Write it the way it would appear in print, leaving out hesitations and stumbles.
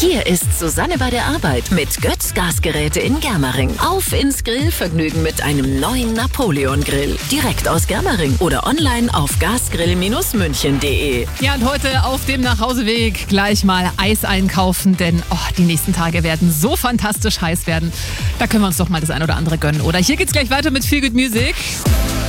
Hier ist Susanne bei der Arbeit mit Götz Gasgeräte in Germering. Auf ins Grillvergnügen mit einem neuen Napoleon-Grill. Direkt aus Germering oder online auf gasgrill-münchen.de. Ja, und heute auf dem Nachhauseweg gleich mal Eis einkaufen, denn die nächsten Tage werden so fantastisch heiß werden. Da können wir uns doch mal das ein oder andere gönnen, oder? Hier geht's gleich weiter mit Feel Good Music.